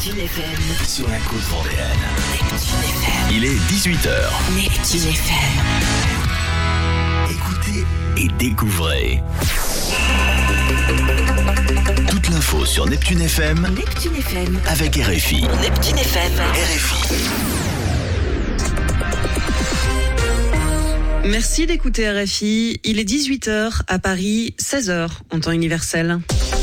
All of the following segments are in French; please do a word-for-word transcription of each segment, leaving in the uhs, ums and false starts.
Neptune F M. Sur la côte vendéenne. Neptune F M. Il est dix-huit heures. Neptune F M. Écoutez et découvrez. Toute l'info sur Neptune F M. Neptune F M. Avec R F I. Neptune F M. R F I. Merci d'écouter R F I. Il est dix-huit heures à Paris, seize heures en temps universel.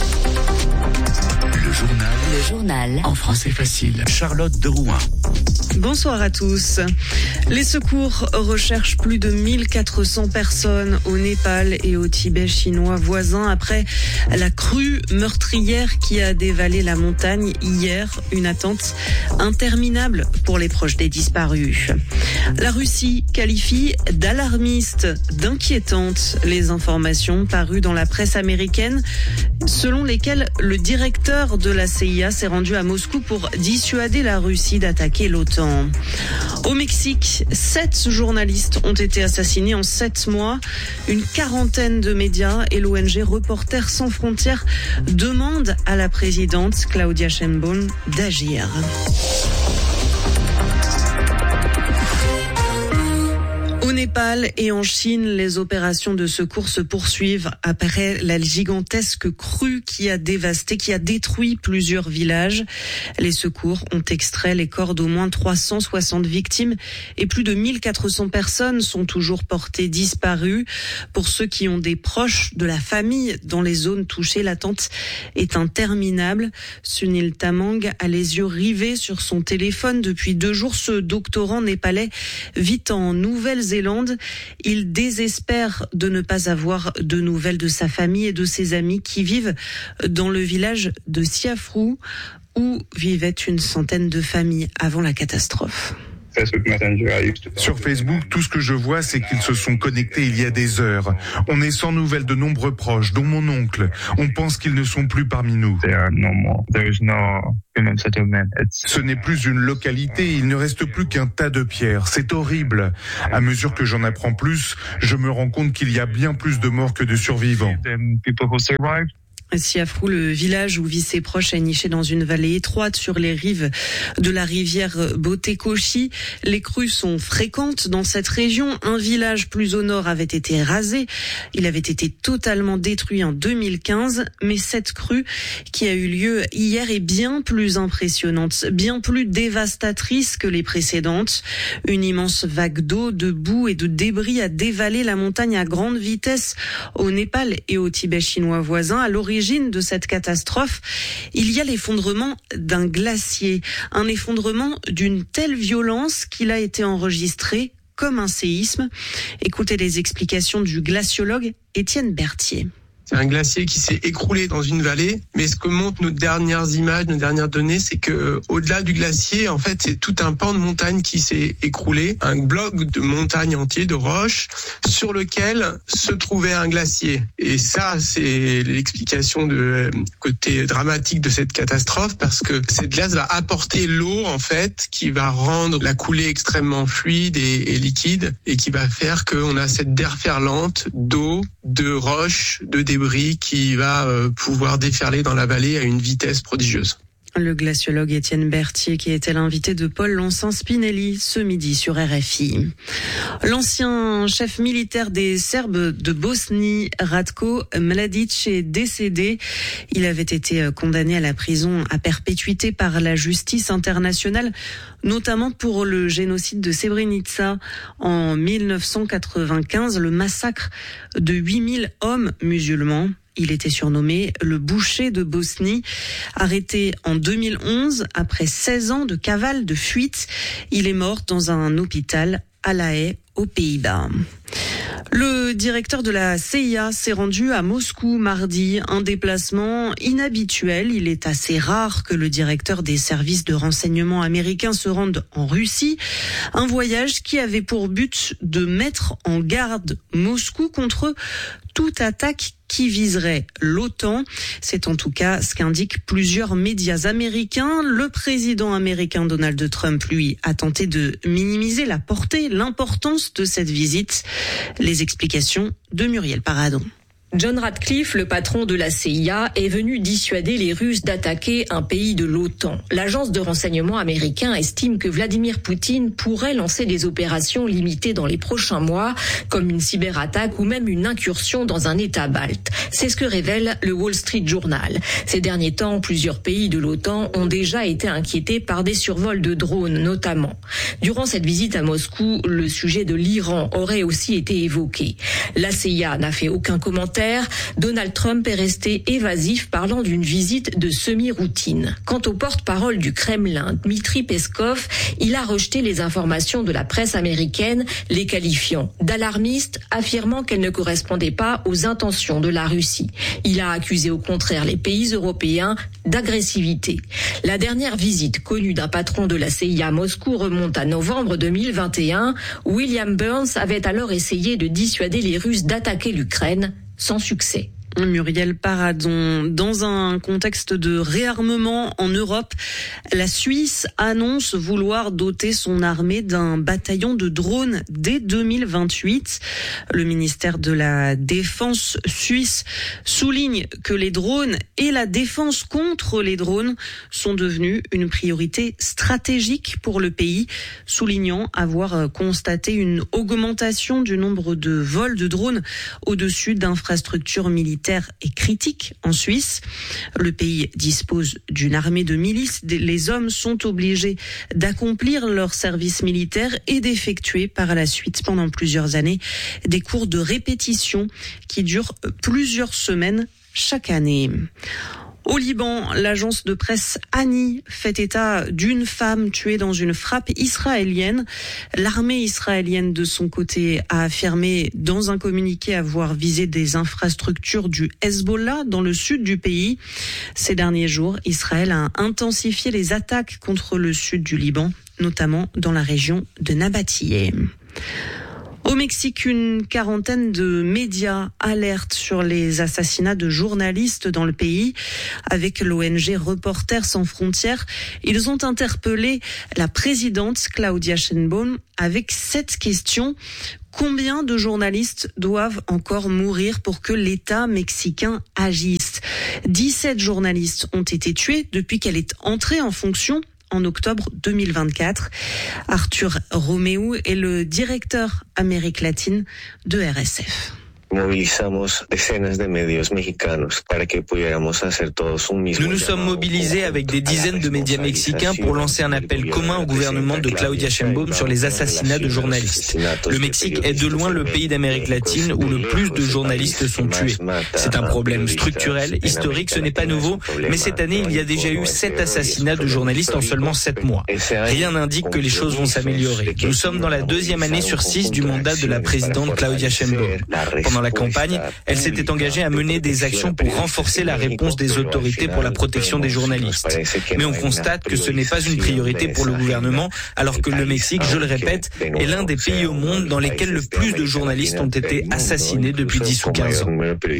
Le journal. Le journal. En français facile. Charlotte de Rouen. Bonsoir à tous. Les secours recherchent plus de mille quatre cents personnes au Népal et au Tibet chinois voisin après la crue meurtrière qui a dévalé la montagne hier. Une attente interminable pour les proches des disparus. La Russie qualifie d'alarmiste, d'inquiétante les informations parues dans la presse américaine selon lesquelles le directeur de la C I A s'est rendu à Moscou pour dissuader la Russie d'attaquer l'OTAN. Au Mexique, sept journalistes ont été assassinés en sept mois. Une quarantaine de médias et l'O N G Reporters sans frontières demandent à la présidente Claudia Sheinbaum d'agir. Au Népal et en Chine, les opérations de secours se poursuivent après la gigantesque crue qui a dévasté, qui a détruit plusieurs villages. Les secours ont extrait les corps d'au moins trois cent soixante victimes et plus de mille quatre cents personnes sont toujours portées disparues. Pour ceux qui ont des proches de la famille dans les zones touchées, l'attente est interminable. Sunil Tamang a les yeux rivés sur son téléphone depuis deux jours. Ce doctorant népalais vit en Nouvelle-Zélande. Il désespère de ne pas avoir de nouvelles de sa famille et de ses amis qui vivent dans le village de Siafrou où vivaient une centaine de familles avant la catastrophe. Sur Facebook, tout ce que je vois, c'est qu'ils se sont connectés il y a des heures. On est sans nouvelles de nombreux proches, dont mon oncle. On pense qu'ils ne sont plus parmi nous. Ce n'est plus une localité, il ne reste plus qu'un tas de pierres. C'est horrible. À mesure que j'en apprends plus, je me rends compte qu'il y a bien plus de morts que de survivants. Siafrou, le village où vivent ses proches, est niché dans une vallée étroite sur les rives de la rivière Botekoshi. Les crues sont fréquentes dans cette région. Un village plus au nord avait été rasé. Il avait été totalement détruit en deux mille quinze. Mais cette crue qui a eu lieu hier est bien plus impressionnante, bien plus dévastatrice que les précédentes. Une immense vague d'eau, de boue et de débris a dévalé la montagne à grande vitesse au Népal et au Tibet chinois voisin. À l'origine de cette catastrophe, il y a l'effondrement d'un glacier, un effondrement d'une telle violence qu'il a été enregistré comme un séisme. Écoutez les explications du glaciologue Étienne Berthier. C'est un glacier qui s'est écroulé dans une vallée, mais ce que montrent nos dernières images, nos dernières données, c'est que euh, au-delà du glacier, en fait, c'est tout un pan de montagne qui s'est écroulé, un bloc de montagne entier, de roches, sur lequel se trouvait un glacier. Et ça, c'est l'explication de euh, côté dramatique de cette catastrophe, parce que cette glace va apporter l'eau, en fait, qui va rendre la coulée extrêmement fluide et, et liquide, et qui va faire qu'on a cette déferlante d'eau, de roches, de débris qui va euh, pouvoir déferler dans la vallée à une vitesse prodigieuse. Le glaciologue Étienne Berthier qui était l'invité de Paul Lonsin-Spinelli ce midi sur R F I. L'ancien chef militaire des Serbes de Bosnie, Ratko Mladic, est décédé. Il avait été condamné à la prison à perpétuité par la justice internationale, notamment pour le génocide de Srebrenica en mille neuf cent quatre-vingt-quinze, le massacre de huit mille hommes musulmans. Il était surnommé le boucher de Bosnie. Arrêté en deux mille onze, après seize ans de cavale, de fuite, il est mort dans un hôpital à La Haye, aux Pays-Bas. Le directeur de la C I A s'est rendu à Moscou mardi, un déplacement inhabituel. Il est assez rare que le directeur des services de renseignement américains se rende en Russie. Un voyage qui avait pour but de mettre en garde Moscou contre toute attaque qui viserait l'OTAN. C'est en tout cas ce qu'indiquent plusieurs médias américains. Le président américain Donald Trump, lui, a tenté de minimiser la portée, l'importance de cette visite. Les explications de Muriel Paradon. John Ratcliffe, le patron de la C I A, est venu dissuader les Russes d'attaquer un pays de l'OTAN. L'agence de renseignement américain estime que Vladimir Poutine pourrait lancer des opérations limitées dans les prochains mois, comme une cyberattaque ou même une incursion dans un État balte. C'est ce que révèle le Wall Street Journal. Ces derniers temps, plusieurs pays de l'OTAN ont déjà été inquiétés par des survols de drones, notamment. Durant cette visite à Moscou, le sujet de l'Iran aurait aussi été évoqué. La C I A n'a fait aucun commentaire. Donald Trump est resté évasif, parlant d'une visite de semi-routine. Quant au porte-parole du Kremlin, Dmitri Peskov, il a rejeté les informations de la presse américaine, les qualifiant d'alarmistes, affirmant qu'elles ne correspondaient pas aux intentions de la Russie. Il a accusé au contraire les pays européens d'agressivité. La dernière visite connue d'un patron de la C I A à Moscou remonte à novembre deux mille vingt et un. William Burns avait alors essayé de dissuader les Russes d'attaquer l'Ukraine, sans succès. Muriel Paradon, dans un contexte de réarmement en Europe, la Suisse annonce vouloir doter son armée d'un bataillon de drones dès deux mille vingt-huit. Le ministère de la Défense suisse souligne que les drones et la défense contre les drones sont devenus une priorité stratégique pour le pays, soulignant avoir constaté une augmentation du nombre de vols de drones au-dessus d'infrastructures militaires est critique en Suisse. Le pays dispose d'une armée de milices. Les hommes sont obligés d'accomplir leur service militaire et d'effectuer par la suite, pendant plusieurs années, des cours de répétition qui durent plusieurs semaines chaque année. Au Liban, l'agence de presse Ani fait état d'une femme tuée dans une frappe israélienne. L'armée israélienne, de son côté, a affirmé dans un communiqué avoir visé des infrastructures du Hezbollah dans le sud du pays. Ces derniers jours, Israël a intensifié les attaques contre le sud du Liban, notamment dans la région de Nabatiyeh. Au Mexique, une quarantaine de médias alertent sur les assassinats de journalistes dans le pays. Avec l'O N G Reporters sans frontières, ils ont interpellé la présidente Claudia Sheinbaum avec cette question: combien de journalistes doivent encore mourir pour que l'État mexicain agisse ? dix-sept journalistes ont été tués depuis qu'elle est entrée en fonction en octobre deux mille vingt-quatre. Arthur Roméo est le directeur Amérique latine de R S F. Movilizamos decenas de medios mexicanos para que pudiéramos hacer todos un mismo. Nous nous sommes mobilisés avec des dizaines de médias mexicains pour lancer un appel commun au gouvernement de Claudia Sheinbaum sur les assassinats de journalistes. Le Mexique est de loin le pays d'Amérique latine où le plus de journalistes sont tués. C'est un problème structurel, historique, ce n'est pas nouveau, mais cette année, il y a déjà eu sept assassinats de journalistes en seulement sept mois. Rien n'indique que les choses vont s'améliorer. Nous sommes dans la deuxième année sur six du mandat de la présidente Claudia Sheinbaum. Pendant la campagne, elle s'était engagée à mener des actions pour renforcer la réponse des autorités pour la protection des journalistes. Mais on constate que ce n'est pas une priorité pour le gouvernement, alors que le Mexique, je le répète, est l'un des pays au monde dans lesquels le plus de journalistes ont été assassinés depuis dix ou quinze ans.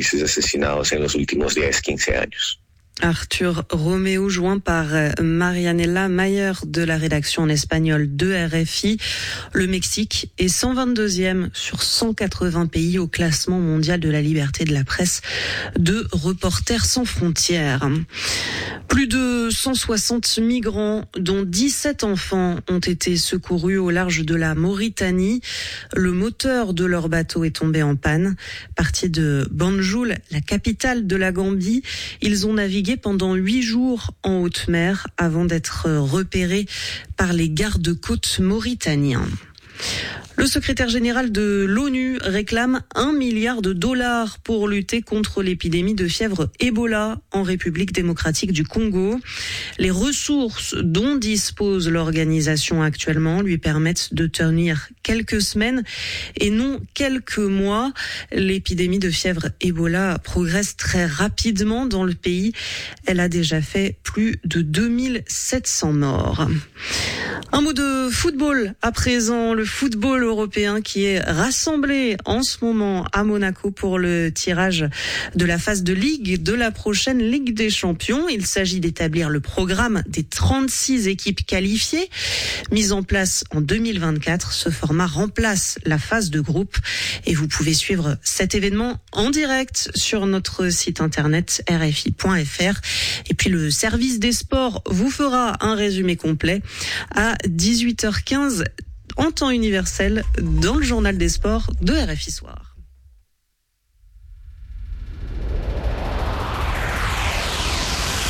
Arthur Roméo, joint par Marianela Mayer de la rédaction en espagnol de R F I. Le Mexique est cent vingt-deuxième sur cent quatre-vingts pays au classement mondial de la liberté de la presse de Reporters sans frontières. Plus de cent soixante migrants, dont dix-sept enfants, ont été secourus au large de la Mauritanie. Le moteur de leur bateau est tombé en panne. Partis de Banjul, la capitale de la Gambie, ils ont navigué pendant huit jours en haute mer avant d'être repérés par les gardes-côtes mauritaniens. Le secrétaire général de l'ONU réclame un milliard de dollars pour lutter contre l'épidémie de fièvre Ebola en République démocratique du Congo. Les ressources dont dispose l'organisation actuellement lui permettent de tenir quelques semaines et non quelques mois. L'épidémie de fièvre Ebola progresse très rapidement dans le pays. Elle a déjà fait plus de deux mille sept cents morts. Un mot de football à présent, le football européen qui est rassemblé en ce moment à Monaco pour le tirage de la phase de ligue de la prochaine Ligue des Champions. Il s'agit d'établir le programme des trente-six équipes qualifiées. Mise en place en deux mille vingt-quatre, ce format remplace la phase de groupe et vous pouvez suivre cet événement en direct sur notre site internet r f i point f r. Et puis le service des sports vous fera un résumé complet à dix-huit heures quinze en temps universel dans le journal des sports de R F I Soir.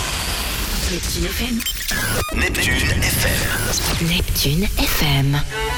Neptune F M. Neptune F M. Neptune F M.